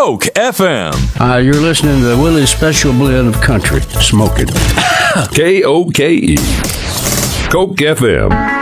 Coke FM. You're listening to the Willie's Special Blend of Country. Smoke it. KOKE. Coke FM.